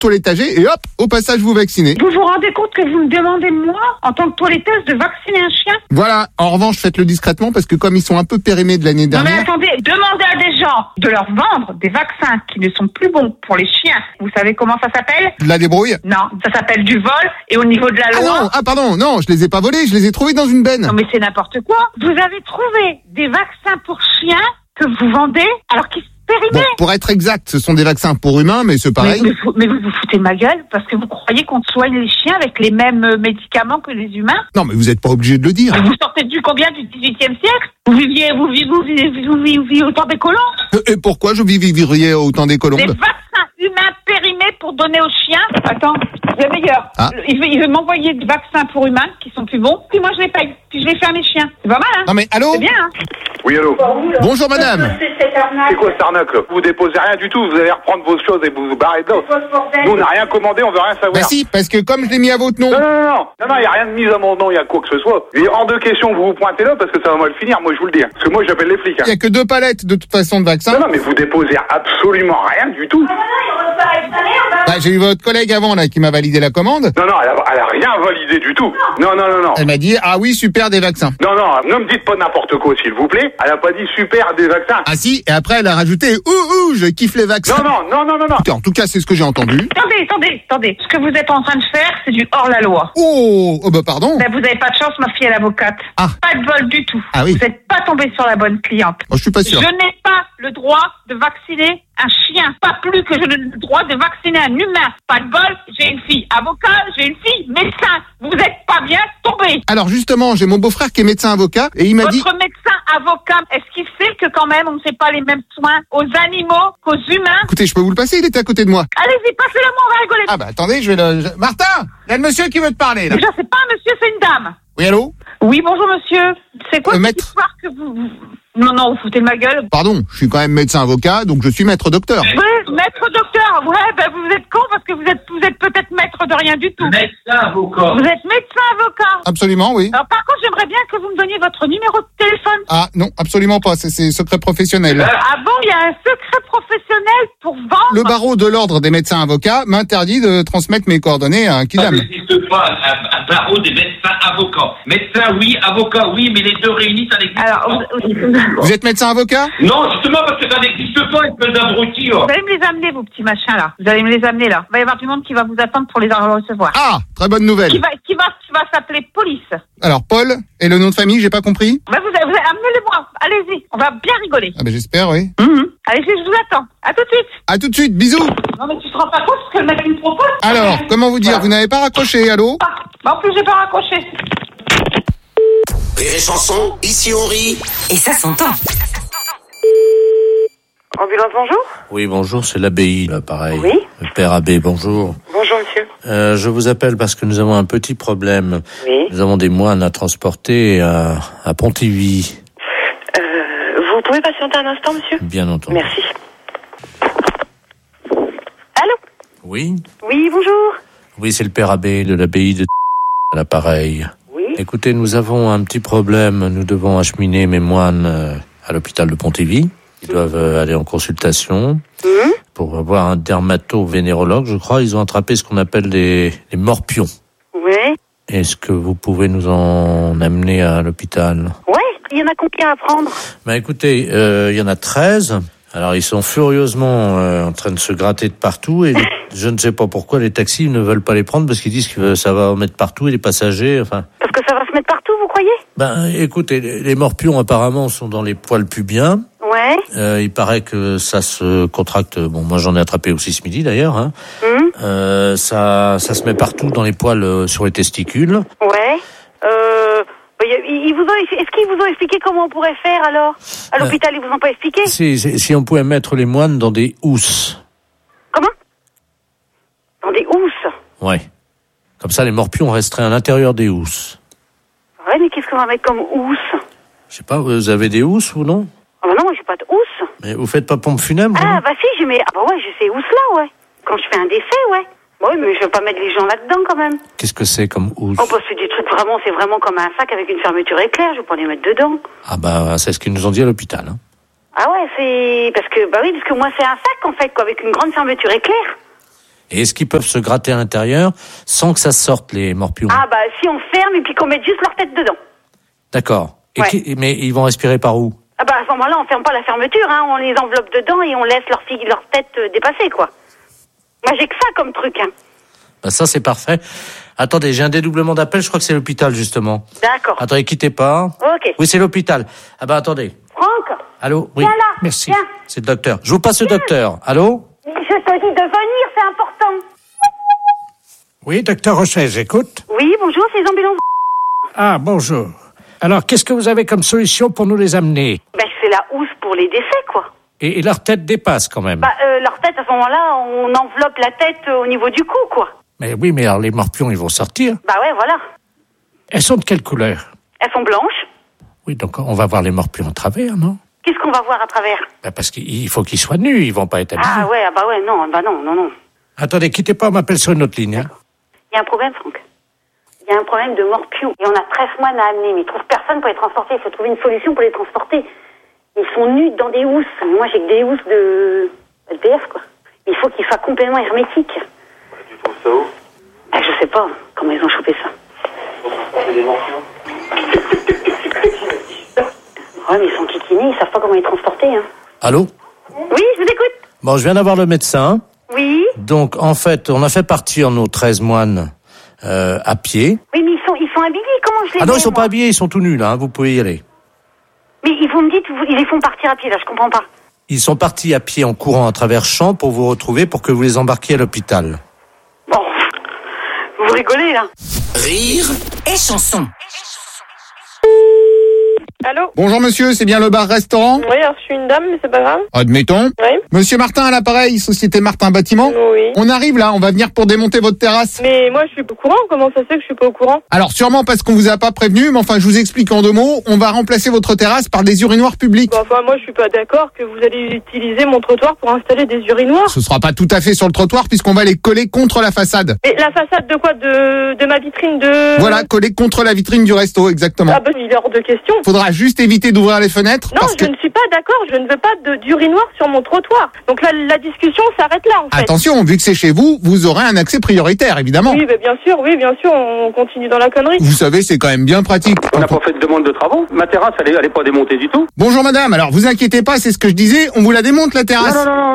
toilettager et hop, au passage vous vaccinez. Vous vous rendez compte que vous me demandez, moi, en tant que toiletteuse, de vacciner un chien? Voilà, en revanche, faites-le discrètement parce que comme ils sont un peu périmés de l'année Non mais dernière... attendez, demandez à des gens de leur vendre des vaccins qui ne sont plus bons pour les chiens. Vous savez comment ça s'appelle? De la débrouille? Non, ça s'appelle du vol, et au niveau de la loi... Pardon, non, je les ai pas volés, je les ai trouvés dans une benne. Non mais c'est n'importe quoi. Vous avez trouvé des vaccins pour chiens que vous vendez alors qu'ils périmés. Bon, pour être exact, ce sont des vaccins pour humains, mais c'est pareil. Mais vous vous foutez de ma gueule parce que vous croyez qu'on soigne les chiens avec les mêmes médicaments que les humains? Non, mais vous êtes pas obligé de le dire. Vous sortez du combien du 18e siècle? Vous viviez au temps des colons? Et pourquoi je vivriez autant des colombes? Des vaccins humains périmés pour donner aux chiens. Attends, c'est meilleur. Ah. Il veut m'envoyer des vaccins pour humains qui sont plus bons, puis moi je les paye, puis je les fais à mes chiens. C'est pas mal, hein? Non mais allô? C'est bien, hein? Oui, allô. Bonjour madame. C'est quoi cette arnaque là? Vous déposez rien du tout, vous allez reprendre vos choses et vous barrez de là. Nous on n'a rien commandé, on veut rien savoir. Bah si, parce que comme je l'ai mis à votre nom. Non, il n'y a rien de mis à mon nom, il y a quoi que ce soit. Il est hors de question que vous vous pointez là parce que ça va mal finir, moi je vous le dis. Parce que moi j'appelle les flics. Il y a que 2 palettes de toute façon de vaccins. Non, mais vous déposez absolument rien du tout. Bah, j'ai eu votre collègue avant là qui m'a validé la commande. Non, elle a rien validé du tout. Non. Elle m'a dit ah oui super des vaccins. Non, ne me dites pas n'importe quoi s'il vous plaît. Elle a pas dit super des vaccins. Ah si, et après elle a rajouté je kiffe les vaccins. Non. Écoutez, en tout cas c'est ce que j'ai entendu. Attendez. Ce que vous êtes en train de faire, c'est du hors-la-loi. Oh bah pardon. Ben, vous n'avez pas de chance, ma fille est l'avocate. Ah. Pas de vol du tout. Ah oui. Vous n'êtes pas tombé sur la bonne cliente. Oh, je suis pas sûr. Je n'ai pas le droit de vacciner un chien. Pas plus que je n'ai le droit de vacciner un humain. Pas de bol, j'ai une fille avocat, j'ai une fille médecin. Vous n'êtes pas bien tombé. Alors justement, j'ai mon beau-frère qui est médecin avocat et il m'a dit... Votre médecin avocat, est-ce qu'il sait que quand même on ne fait pas les mêmes soins aux animaux qu'aux humains? Écoutez, je peux vous le passer, il était à côté de moi. Allez-y, passez-le-moi, on va rigoler. Ah bah attendez, je vais le... Martin, il y a le monsieur qui veut te parler là. Déjà, c'est pas un monsieur, c'est une dame. Oui, allô? Oui, bonjour monsieur. C'est quoi cette maître. histoire que vous... Non, vous foutez de ma gueule. Pardon, je suis quand même médecin avocat, donc je suis maître docteur. Oui, maître docteur. Ouais, ben vous êtes con parce que vous êtes peut-être maître de rien du tout. Médecin avocat. Vous êtes médecin avocat. Absolument, oui. Alors par contre, j'aimerais bien que vous me donniez votre numéro de téléphone. Ah non, absolument pas, c'est secret professionnel. Ah bon, il y a un secret professionnel pour vendre. Le barreau de l'ordre des médecins avocats m'interdit de transmettre mes coordonnées à un Ça kidam. n'existe pas, un barreau des médecins avocats. Médecin oui, avocat oui, mais les deux réunis, ça n'existe Alors, pas. Vous êtes médecin avocat? Non, justement, parce que ça n'existe pas, espèce d'abruti. vous allez me les amener, vos petits machins là. Vous allez me les amener là. Il va y avoir du monde qui va vous attendre pour les recevoir. Ah, très bonne nouvelle. Qui va s'appeler police. Alors Paul, et le nom de famille, j'ai pas compris? Ben, vous amenez-les-moi. Allez-y, on va bien rigoler. Ah ben j'espère, oui. Allez, je vous attends. À tout de suite. À tout de suite, bisous. Non mais tu te rends pas compte ce que le mec me propose? Alors, comment vous dire, vous n'avez pas raccroché, allô? En plus, j'ai pas raccroché. Rire et chanson, ici on rit. Et ça s'entend. Ambulance, bonjour. Oui, bonjour, c'est l'abbaye, là, pareil. Oui. Le père abbé, bonjour. Bonjour, monsieur. Je vous appelle parce que nous avons un petit problème. Oui. Nous avons des moines à transporter à Pontivy. Vous pouvez patienter un instant, monsieur? Bien entendu. Merci. Allô? Oui? Oui, bonjour. Oui, c'est le père abbé de l'abbaye de à l'appareil. Oui. Écoutez, nous avons un petit problème. Nous devons acheminer mes moines à l'hôpital de Pontivy. Ils doivent aller en consultation pour avoir un dermato-vénérologue, je crois. Ils ont attrapé ce qu'on appelle les morpions. Oui. Est-ce que vous pouvez nous en amener à l'hôpital? Ouais. Il y en a combien à prendre? Ben écoutez, il y en a 13. Alors ils sont furieusement en train de se gratter de partout et je ne sais pas pourquoi les taxis ne veulent pas les prendre parce qu'ils disent que ça va en mettre partout et les passagers, enfin... Parce que ça va se mettre partout, vous croyez? Ben écoutez, les morpions apparemment sont dans les poils pubiens. Ouais. Il paraît que ça se contracte. Bon, moi j'en ai attrapé aussi ce midi d'ailleurs. Hein. Ça se met partout dans les poils sur les testicules. Ouais. Est-ce qu'ils vous ont expliqué comment on pourrait faire alors? À l'hôpital, ils vous ont pas expliqué? Si on pouvait mettre les moines dans des housses. Comment? Dans des housses? Ouais. Comme ça, les morpions resteraient à l'intérieur des housses. Ouais, mais qu'est-ce qu'on va mettre comme housse? Je sais pas, vous avez des housses ou non? Ah bah non, moi j'ai pas de housse. Mais vous faites pas pompe funèbre? Ah bah si, j'ai mes... Ah bah ouais, j'ai ces housses-là, ouais. Quand je fais un décès, ouais. Ouais, mais je veux pas mettre les gens là-dedans quand même. Qu'est-ce que c'est comme housse? Oh bah c'est des trucs vraiment, c'est vraiment comme un sac avec une fermeture éclair, je vais pas les mettre dedans. Ah bah c'est ce qu'ils nous ont dit à l'hôpital. Hein. Ah ouais, c'est... Parce que moi c'est un sac en fait, quoi, avec une grande fermeture éclair. Et est-ce qu'ils peuvent se gratter à l'intérieur sans que ça sorte, les morpions? Ah bah si on ferme et puis qu'on mette juste leur tête dedans. D'accord. Et Ouais. mais ils vont respirer par où? Ah bah à ce moment-là, on ferme pas la fermeture, hein. On les enveloppe dedans et on laisse leur tête dépasser, quoi. Moi, j'ai que ça comme truc, hein. Bah ça, c'est parfait. Attendez, j'ai un dédoublement d'appel, je crois que c'est l'hôpital, justement. D'accord. Attendez, quittez pas. Ok. Oui, c'est l'hôpital. Ah bah attendez. Franck, Allô? Oui. Viens là, Merci. viens. C'est le docteur. Je vous passe le docteur. Allô? je te dis de venir, c'est important. Oui, docteur Rocher, j'écoute. Oui, bonjour, c'est les ambulances. Ah, bonjour. Alors, qu'est-ce que vous avez comme solution pour nous les amener? Ben, c'est la housse pour les décès, quoi. Et leur tête dépasse quand même. Bah, leur tête, à ce moment-là, on enveloppe la tête au niveau du cou, quoi. Mais oui, mais alors les morpions, ils vont sortir. Bah ouais, voilà. Elles sont de quelle couleur? Elles sont blanches. Oui, donc on va voir les morpions à travers, non? Qu'est-ce qu'on va voir à travers? Bah parce qu'il faut qu'ils soient nus, ils vont pas être habillés. Ah ouais, non, bah non. Attendez, quittez pas, on m'appelle sur une autre ligne. Hein. Il y a un problème, Franck. Il y a un problème de morpions. Et on a 13 moines à amener, mais ils trouvent personne pour les transporter. Il faut trouver une solution pour les transporter. Ils sont nus dans des housses. Moi, j'ai que des housses de LPF, quoi. Il faut qu'ils soient complètement hermétiques. Tu trouves ça où? Je sais pas comment ils ont chopé ça. C'est des morpions. Ouais, mais ils sont kikinés, ils savent pas comment les transporter, hein. Allô? Oui, je vous écoute. Bon, je viens d'avoir le médecin. Oui. Donc, en fait, on a fait partir nos 13 moines à pied. Oui, mais ils sont habillés, comment je les Ah non, mets, ils sont moi pas habillés, ils sont tout nus, là, hein, vous pouvez y aller. Mais vous me dites, ils les font partir à pied, là, je comprends pas. Ils sont partis à pied en courant à travers champs pour vous retrouver pour que vous les embarquiez à l'hôpital. Bon, vous rigolez, là. Rire Et chanson. Allô? Bonjour monsieur, c'est bien le bar-restaurant? Oui, alors je suis une dame, mais c'est pas grave. Admettons. Oui. Monsieur Martin à l'appareil, Société Martin Bâtiment? Oui. On arrive là, on va venir pour démonter votre terrasse. Mais moi, je suis pas au courant. Comment ça se fait que je suis pas au courant? Alors sûrement parce qu'on vous a pas prévenu, mais enfin je vous explique en 2 mots, on va remplacer votre terrasse par des urinoirs publics. Bon, enfin, moi, je suis pas d'accord que vous allez utiliser mon trottoir pour installer des urinoirs. Ce sera pas tout à fait sur le trottoir puisqu'on va les coller contre la façade. Mais la façade de quoi? De ma vitrine de... Voilà, coller contre la vitrine du resto, exactement. Ah ben, il est hors de question. Faudra juste éviter d'ouvrir les fenêtres. Non, parce je que... ne suis pas d'accord. Je ne veux pas d'urinoir sur mon trottoir. Donc là, la discussion s'arrête là, en fait. Attention, vu que c'est chez vous, vous aurez un accès prioritaire, évidemment. Oui, bien sûr, on continue dans la connerie. Vous savez, c'est quand même bien pratique. On n'a pas fait de demande de travaux. Ma terrasse, elle est pas démontée du tout. Bonjour madame, alors vous inquiétez pas, c'est ce que je disais, on vous la démonte la terrasse.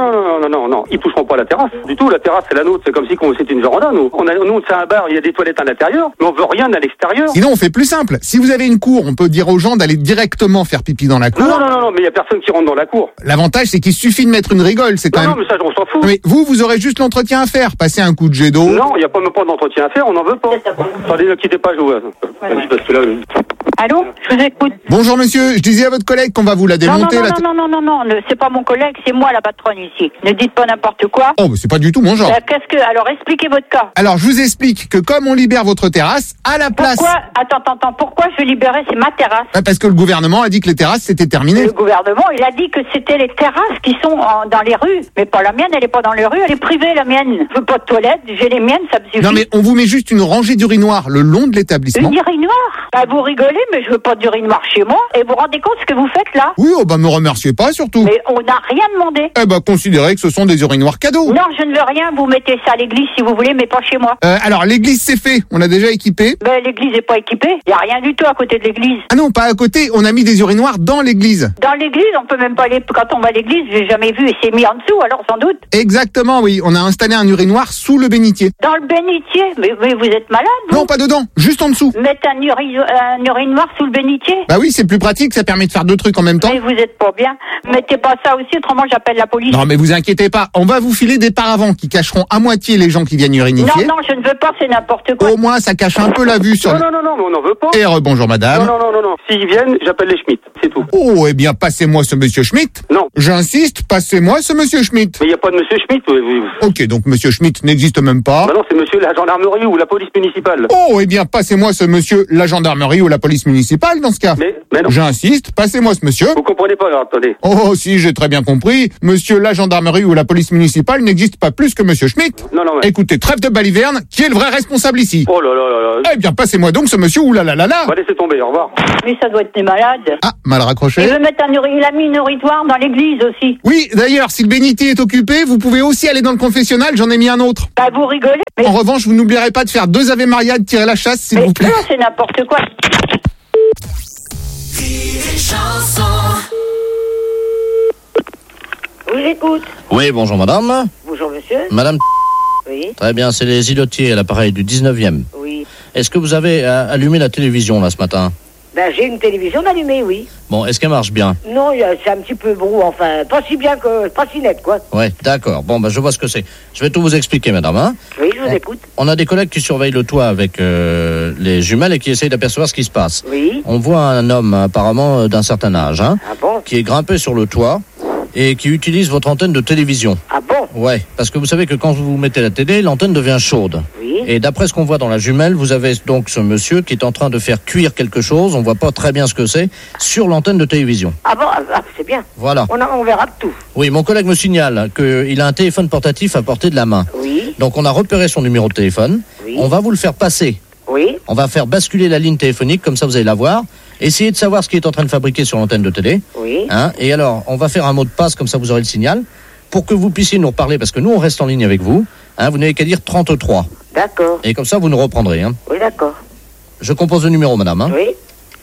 Non. Ils toucheront pas la terrasse. Du tout, la terrasse, c'est la nôtre. C'est comme si c'était une véranda, nous. Nous, c'est un bar, il y a des toilettes à l'intérieur, mais on veut rien à l'extérieur. Sinon, on fait plus simple. Si vous avez une cour, on peut dire aux gens d'aller directement faire pipi dans la cour. Non, mais il y a personne qui rentre dans la cour. L'avantage, c'est qu'il suffit de mettre une rigole, c'est quand même... Non, mais ça, on s'en fout. Mais vous aurez juste l'entretien à faire, passer un coup de jet d'eau. Non, il n'y a même pas d'entretien à faire, on n'en veut pas. Attendez, ne quittez pas, je vous... Parce que là... Allô, je vous écoute. Bonjour monsieur, je disais à votre collègue qu'on va vous la démonter. Non, c'est pas mon collègue, c'est moi la patronne ici. Ne dites pas n'importe quoi. Oh, mais c'est pas du tout mon genre. Alors expliquez votre cas. Alors, je vous explique que comme on libère votre terrasse, à la place... Pourquoi je vais libérer, c'est ma terrasse? Parce que le gouvernement a dit que les terrasses, c'était terminé. Le gouvernement, il a dit que c'était les terrasses qui sont dans les rues. Mais pas la mienne, elle est pas dans les rues, elle est privée, la mienne. Je veux pas de toilette, j'ai les miennes, ça me suffit. Non mais on vous met juste une rangée d'urinoirs le long de l'établissement. Une urinoir? Bah, vous rigolez, mais je veux pas d'urinoir chez moi. Et vous vous rendez compte ce que vous faites là? Oui, me remerciez pas surtout. Mais on n'a rien demandé. Considérez que ce sont des urinoirs cadeaux. Non, je ne veux rien, vous mettez ça à l'église si vous voulez, mais pas chez moi. Alors l'église c'est fait, on a déjà équipé. Ben l'église est pas équipée, il y a rien du tout à côté de l'église. Ah non, pas à côté, on a mis des urinoirs dans l'église. Dans l'église, on peut même pas aller, quand on va à l'église, j'ai jamais vu, et c'est mis en dessous, alors sans doute. Exactement, oui, on a installé un urinoir sous le bénitier. Dans le bénitier? Mais vous êtes malade, vous? Non, pas dedans, juste en dessous. Mettre un urinoir sous le bénitier? Bah oui, c'est plus pratique, ça permet de faire 2 trucs en même temps. Mais vous êtes pas bien. Mettez pas ça aussi, autrement j'appelle la police. Non mais vous inquiétez pas, on va vous filer des paravents qui cacheront à moitié les gens qui viennent urinifier. Non, je ne veux pas, c'est n'importe quoi. Au moins ça cache un peu la vue sur... Non, mais on n'en veut pas. Et bonjour madame. Non. S'ils viennent, j'appelle les Schmitt, c'est tout. Oh, eh bien passez-moi ce monsieur Schmitt. Non. J'insiste, passez-moi ce monsieur Schmitt. Mais il n'y a pas de monsieur Schmitt. Ok, donc monsieur Schmitt n'existe même pas. Bah non, c'est monsieur la gendarmerie ou la police municipale. Oh, eh bien passez-moi ce monsieur la gendarmerie ou la police municipale dans ce cas. Mais non. J'insiste, passez-moi ce monsieur. Vous comprenez pas, alors, attendez. Oh, si, j'ai très bien compris. Monsieur la gendarmerie ou la police municipale n'existe pas plus que monsieur Schmitt. Non, mais... Écoutez, trêve de baliverne, qui est le vrai responsable ici? Oh là. Eh bien, passez-moi donc ce monsieur, oulalalala. Va laisser tomber, au revoir. Mais ça doit être malade. Ah, mal raccroché. Il veut mettre il a mis un nourritoire dans l'église aussi. Oui, d'ailleurs, si le bénitier est occupé, vous pouvez aussi aller dans le confessionnal, j'en ai mis un autre. Bah, vous rigolez. En revanche, vous n'oublierez pas de faire 2 Ave Maria, de tirer la chasse, s'il vous plaît. Non, c'est n'importe quoi. Oui, j'écoute. Oui, bonjour madame. Bonjour, monsieur. Madame, Oui. très bien, c'est les îlotiers à l'appareil du 19e. Oui. Est-ce que vous avez allumé la télévision là ce matin? Ben, j'ai une télévision allumée, oui. Bon, est-ce qu'elle marche bien? Non, c'est un petit peu brou, enfin, pas si bien que, pas si net, quoi. Ouais, d'accord. Bon, je vois ce que c'est. Je vais tout vous expliquer, madame. Hein. Oui, je vous écoute. On a des collègues qui surveillent le toit avec les jumelles et qui essayent d'apercevoir ce qui se passe. Oui. On voit un homme apparemment d'un certain âge, hein, Ah bon? qui est grimpé sur le toit et qui utilise votre antenne de télévision. Ah bon? Ouais, parce que vous savez que quand vous mettez la télé, l'antenne devient chaude. Oui. Et d'après ce qu'on voit dans la jumelle, vous avez donc ce monsieur qui est en train de faire cuire quelque chose, on voit pas très bien ce que c'est, sur l'antenne de télévision. Ah bon? Ah, c'est bien. Voilà. On verra tout. Oui, mon collègue me signale qu'il a un téléphone portatif à portée de la main. Oui. Donc on a repéré son numéro de téléphone. Oui. On va vous le faire passer. Oui. On va faire basculer la ligne téléphonique, comme ça vous allez la voir. Essayez de savoir ce qu'il est en train de fabriquer sur l'antenne de télé. Oui. Hein, et alors, on va faire un mot de passe, comme ça vous aurez le signal, pour que vous puissiez nous reparler, parce que nous on reste en ligne avec vous. Hein, vous n'avez qu'à dire 33. D'accord. Et comme ça vous nous reprendrez. Hein. Oui, d'accord. Je compose le numéro, madame. Hein. Oui.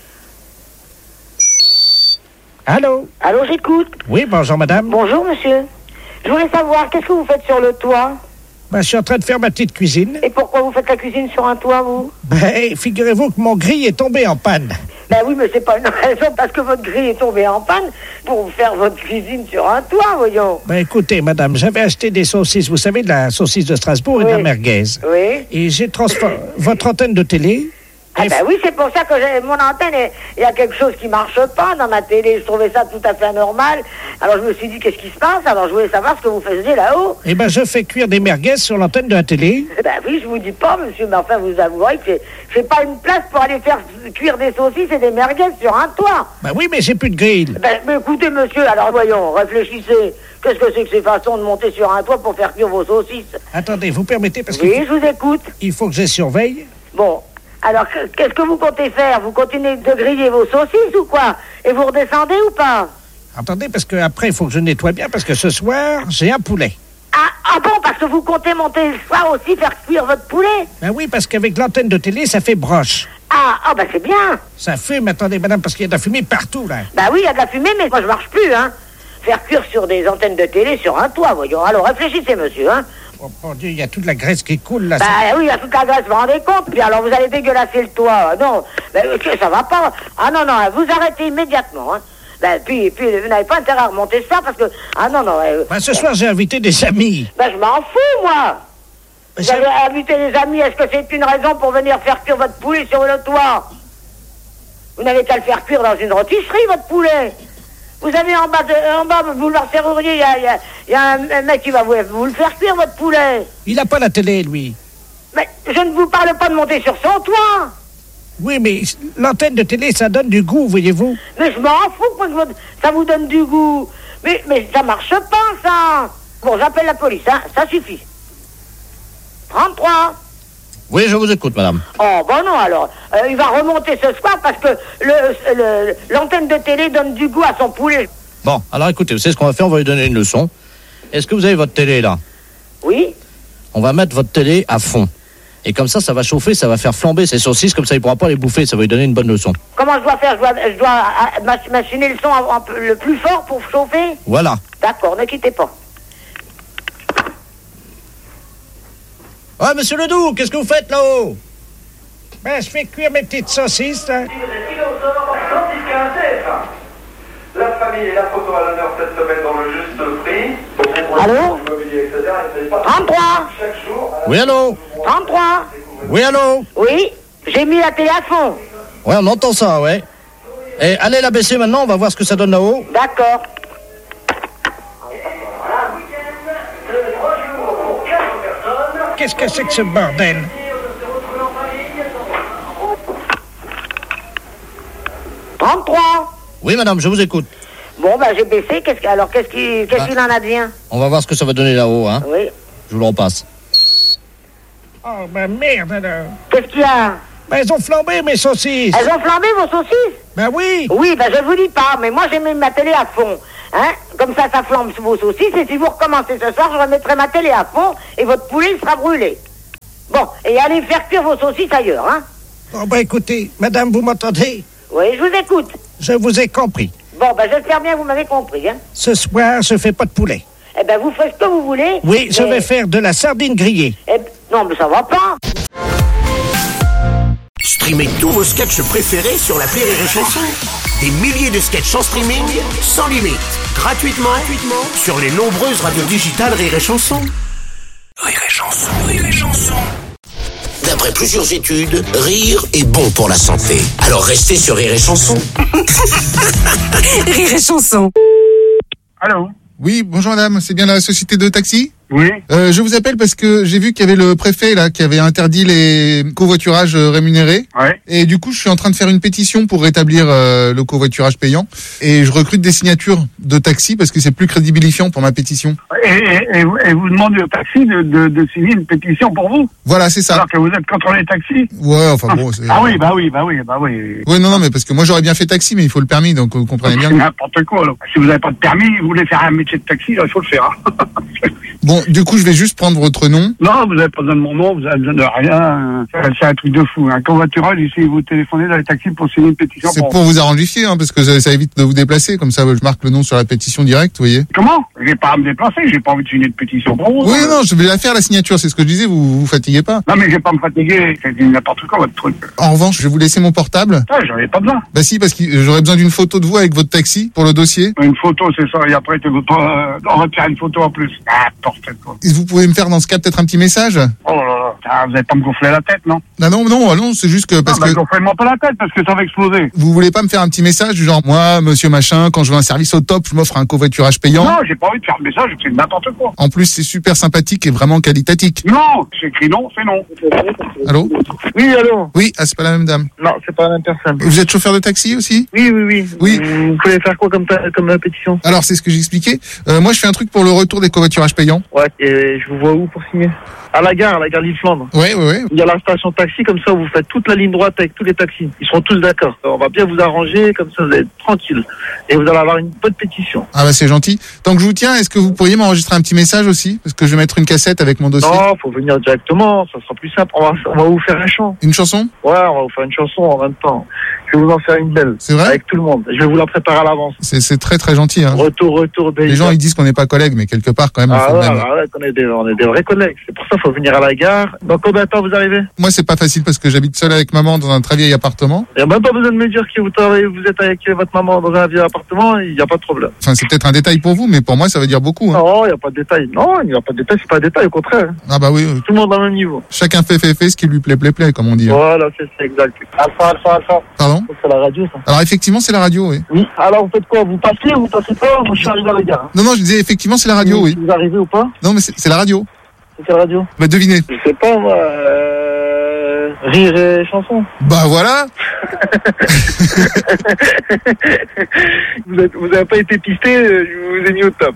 Allô? Allô, j'écoute. Oui, bonjour madame. Bonjour, monsieur. Je voulais savoir, qu'est-ce que vous faites sur le toit? Ben, je suis en train de faire ma petite cuisine. Et pourquoi vous faites la cuisine sur un toit, vous? Ben, figurez-vous que mon grille est tombé en panne. Ben oui, mais c'est pas une raison parce que votre grille est tombée en panne pour faire votre cuisine sur un toit, voyons. Ben, écoutez, madame, j'avais acheté des saucisses, vous savez, de la saucisse de Strasbourg et de la merguez. Oui. Et j'ai transformé votre antenne de télé. Ah ben oui, c'est pour ça que j'ai mon antenne, il y a quelque chose qui marche pas dans ma télé. Je trouvais ça tout à fait anormal. Alors je me suis dit, qu'est-ce qui se passe? Alors je voulais savoir ce que vous faisiez là-haut. Eh ben, je fais cuire des merguez sur l'antenne de la télé. Ben oui, je vous dis pas, monsieur, mais enfin, vous avouerez que j'ai pas une place pour aller faire cuire des saucisses et des merguez sur un toit. Ben oui, mais j'ai plus de grille. Ben, mais écoutez, monsieur, alors voyons, réfléchissez. Qu'est-ce que c'est que ces façons de monter sur un toit pour faire cuire vos saucisses? Attendez, vous permettez, parce que... Oui, je vous écoute. Il faut que je surveille. Bon. Alors, qu'est-ce que vous comptez faire? Vous continuez de griller vos saucisses ou quoi? Et vous redescendez ou pas? Attendez, parce que après il faut que je nettoie bien, parce que ce soir, j'ai un poulet. Ah bon, parce que vous comptez monter le soir aussi, faire cuire votre poulet? Ben oui, parce qu'avec l'antenne de télé, ça fait broche. Ah, ben c'est bien. Ça fume, attendez, madame, parce qu'il y a de la fumée partout, là. Bah oui, il y a de la fumée, mais moi je marche plus, hein. Faire cuire sur des antennes de télé sur un toit, voyons. Alors réfléchissez, monsieur, hein. Oh mon Dieu, il y a toute la graisse qui coule, là. Bah oui, il y a toute la graisse, vous vous rendez compte? Puis alors vous allez dégueulasser le toit. Non, ça va pas. Ah non, vous arrêtez immédiatement, hein. Puis vous n'avez pas intérêt à remonter ça parce que... Ah non. Ce soir, j'ai invité des amis. Je m'en fous, moi. Vous avez invité des amis, est-ce que c'est une raison pour venir faire cuire votre poulet sur le toit? Vous n'avez qu'à le faire cuire dans une rôtisserie, votre poulet. Vous avez en bas, boulevard Serrurier, il y a un mec qui va vous le faire cuire, votre poulet. Il n'a pas la télé, lui. Mais je ne vous parle pas de monter sur son toit. Oui, mais l'antenne de télé, ça donne du goût, voyez-vous. Mais je m'en fous que ça vous donne du goût. Mais ça marche pas, ça. Bon, j'appelle la police, hein, ça suffit. 33. Oui, je vous écoute, madame. Oh, bon non, alors. Il va remonter ce soir parce que l'antenne de télé donne du goût à son poulet. Bon, alors écoutez, vous savez ce qu'on va faire? On va lui donner une leçon. Est-ce que vous avez votre télé, là? Oui. On va mettre votre télé à fond. Et comme ça va chauffer, ça va faire flamber ces saucisses, comme ça il pourra pas les bouffer, ça va lui donner une bonne leçon. Comment je dois faire? Je dois machiner le son le plus fort pour chauffer? Voilà. D'accord, ne quittez pas. Ouais, monsieur Ledoux, qu'est-ce que vous faites là-haut? Ben, je fais cuire mes petites saucisses, là. La famille et la photo à l'honneur cette semaine dans le juste prix. Allô? 33. Oui, allô? 33. Oui, allô? Oui, j'ai mis la télé à fond. Ouais, on entend ça, ouais. Et allez la baisser maintenant, on va voir ce que ça donne là-haut. D'accord. Qu'est-ce que c'est que ce bordel? Oui, madame, je vous écoute. Bon, j'ai baissé. Qu'est-ce qu'il en advient? On va voir ce que ça va donner là-haut, hein. Oui. Je vous le repasse. Oh, ben merde, alors. Qu'est-ce qu'il y a? Ben, elles ont flambé, mes saucisses. Elles ont flambé, vos saucisses? Ben oui. Oui, ben je vous dis pas, mais moi j'ai mis ma télé à fond. Hein? Comme ça flambe sous vos saucisses, et si vous recommencez ce soir, je remettrai ma télé à fond, et votre poulet sera brûlé. Bon, et allez faire cuire vos saucisses ailleurs, hein? Bon, ben écoutez, madame, vous m'entendez? Oui, je vous écoute. Je vous ai compris. Bon, ben j'espère bien que vous m'avez compris, hein? Ce soir, je fais pas de poulet. Eh ben, vous faites ce que vous voulez. Oui, je vais faire de la sardine grillée. Non, mais ça va pas. Streamez tous vos sketchs préférés sur l'appli Rire et Chanson. Des milliers de sketchs en streaming, sans limite, gratuitement sur les nombreuses radios digitales Rire et Chanson. Rire et Chanson, Rire et Chanson. D'après plusieurs études, rire est bon pour la santé. Alors restez sur Rire et Chanson. Rire et Chanson. Allô? Oui, bonjour madame, c'est bien la société de taxi? Oui. Je vous appelle parce que j'ai vu qu'il y avait le préfet là qui avait interdit les covoiturages rémunérés. Ouais. Et du coup, je suis en train de faire une pétition pour rétablir le covoiturage payant. Et je recrute des signatures de taxi parce que c'est plus crédibilifiant pour ma pétition. Et vous demandez au taxi de signer une pétition pour vous? Voilà, c'est ça. Alors que vous êtes contre les taxis? Ouais, enfin bon. Ah oui, bah oui. Ouais, non, mais parce que moi j'aurais bien fait taxi, mais il faut le permis, donc vous comprenez bien. C'est n'importe quoi, alors. Si vous n'avez pas de permis, vous voulez faire un métier de taxi, là, il faut le faire. Bon, du coup, je vais juste prendre votre nom. Non, vous n'avez pas besoin de mon nom, vous n'avez besoin de rien. C'est un truc de fou. Un covoiturage, ici, vous téléphonez dans les taxis pour signer une pétition. C'est pour vous arrangifier, hein, parce que ça évite de vous déplacer. Comme ça, je marque le nom sur la pétition directe, vous voyez. Comment? Je vais pas à me déplacer, j'ai pas envie de signer de pétition pour vous. Oui, non, je vais la faire, la signature, c'est ce que je disais, vous fatiguez pas. Non, mais je vais pas me fatiguer, c'est n'importe quoi, votre truc. En revanche, je vais vous laisser mon portable. Ah, j'en ai pas besoin. Bah si, parce que j'aurais besoin d'une photo de vous avec votre taxi pour le dossier. Une photo, c'est ça, et après, on retire une photo en plus. Ah, n'importe quoi. Et vous pouvez me faire dans ce cas peut-être un petit message? Oh là là, ah, vous allez pas me gonfler la tête, non? Non, c'est juste que parce que... gonflez-moi pas la tête, parce que ça va exploser. Vous voulez pas me faire un petit message du genre, moi, monsieur machin, quand je veux un service au top, je m'offre un covoiturage payant? Non, j'ai pas envie de faire un message, c'est n'importe quoi. En plus, c'est super sympathique et vraiment qualitatique. Non, j'écris non, c'est non. Allô? Oui, allô? Oui, c'est pas la même dame. Non, c'est pas la même personne. Vous êtes chauffeur de taxi aussi? Oui. Oui. Vous pouvez faire quoi comme pétition? Alors, c'est ce que j'expliquais. Moi, je fais un truc pour le retour des covoiturages payants. Ouais, et je vous vois où pour signer? À la gare Lille-Flandre. Ouais. Il y a la station taxi, comme ça vous faites toute la ligne droite avec tous les taxis. Ils seront tous d'accord. On va bien vous arranger, comme ça vous allez être tranquille. Et vous allez avoir une bonne pétition. Ah bah c'est gentil. Tant que je vous tiens, est-ce que vous pourriez m'enregistrer un petit message aussi? Parce que je vais mettre une cassette avec mon dossier. Non, faut venir directement, ça sera plus simple. On va vous faire un chant. Une chanson? Ouais, on va vous faire une chanson en même temps. Je vais vous en faire une belle. C'est vrai? Avec tout le monde. Je vais vous la préparer à l'avance. C'est très très gentil. Hein. Retour. Les gens ils disent qu'on n'est pas collègues, mais quelque part quand même. On est des vrais collègues. C'est pour ça qu'il faut venir à la gare. Dans combien de temps vous arrivez? Moi c'est pas facile parce que j'habite seul avec maman dans un très vieil appartement. Il n'y a même pas besoin de me dire que vous êtes avec votre maman dans un vieil appartement, il n'y a pas de problème. Enfin c'est peut-être un détail pour vous, mais pour moi ça veut dire beaucoup. Hein. Non, il n'y a pas de détail. Non, il n'y a pas de détail, c'est pas un détail, au contraire. Ah bah oui. Tout le monde au même niveau. Chacun fait ce qui lui plaît, comme on dit. Hein. Voilà, c'est exact. Alpha. Pardon? C'est la radio ça. Alors effectivement c'est la radio, oui. Oui, alors vous faites quoi? Vous passez ou vous passez pas? Moi je suis arrivé à la gare. Non, je disais effectivement c'est la radio, oui. Vous arrivez ou pas? Non mais c'est la radio. C'est quelle radio? Bah devinez. Je sais pas moi, Rire et Chanson. Bah voilà. Vous avez pas été pisté, je vous ai mis au top.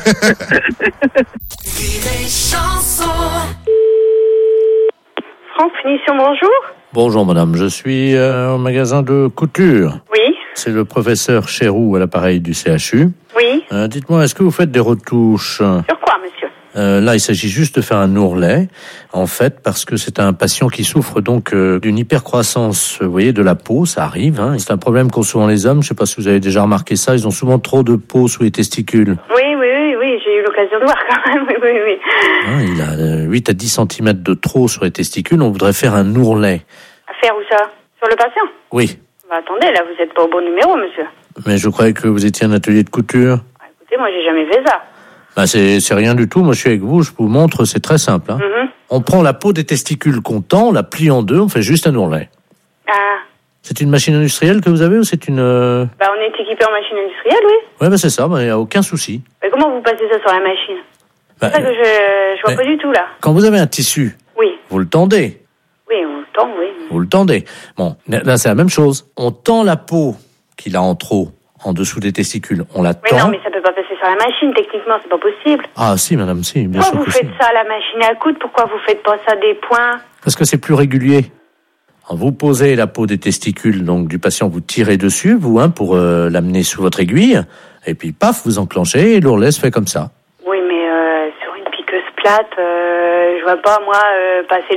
France Finition, bonjour. Bonjour madame, je suis au magasin de couture. Oui. C'est le professeur Chéroux à l'appareil du CHU. Oui. Dites-moi, est-ce que vous faites des retouches? Sur quoi, monsieur? Là, il s'agit juste de faire un ourlet, en fait, parce que c'est un patient qui souffre donc d'une hypercroissance, vous voyez, de la peau, ça arrive. Hein. C'est un problème qu'ont souvent les hommes, je ne sais pas si vous avez déjà remarqué ça, ils ont souvent trop de peau sous les testicules. Oui, j'ai eu l'occasion de voir quand même, oui. Hein, il a 8 à 10 cm de trop sur les testicules, on voudrait faire un ourlet. À faire où ça? Sur le patient? Oui. Bah attendez, là, vous n'êtes pas au bon numéro, monsieur. Mais je croyais que vous étiez un atelier de couture. Bah, écoutez, moi, j'ai jamais fait ça. Bah c'est rien du tout, moi je suis avec vous, je vous montre, c'est très simple. Hein. On prend la peau des testicules qu'on tend, on la plie en deux, on fait juste un ourlet. Ah. C'est une machine industrielle que vous avez ou c'est une... Bah on est équipé en machine industrielle, oui. Ouais, bah c'est ça, il n'y a aucun souci. Mais comment vous passez ça sur la machine? C'est ça que je vois pas du tout, là. Quand vous avez un tissu, oui. Vous le tendez. Oui, on le tend, oui. Vous le tendez. Bon, là c'est la même chose. On tend la peau qu'il a en trop, en dessous des testicules. On la tend. Mais non, mais ça peut pas passer sur la machine, techniquement, c'est pas possible. Ah si, madame, si, bien sûr. Pourquoi vous faites ça à la machine à coudre? Pourquoi vous faites pas ça des points? Parce que c'est plus régulier. Vous posez la peau des testicules donc du patient, vous tirez dessus, vous, pour l'amener sous votre aiguille, et puis paf, vous enclenchez et l'ourlet se fait comme ça. Oui, mais sur une piqueuse plate, je vois pas, moi, passer